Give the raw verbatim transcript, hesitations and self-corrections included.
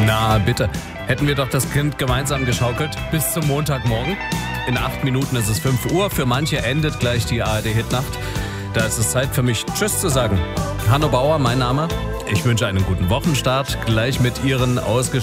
Na bitte, hätten wir doch das Kind gemeinsam geschaukelt bis zum Montagmorgen. In acht Minuten ist es fünf Uhr, für manche endet gleich die A R D-Hitnacht. Da ist es Zeit für mich, Tschüss zu sagen. Hanno Bauer, mein Name. Ich wünsche einen guten Wochenstart, gleich mit Ihren ausgestattet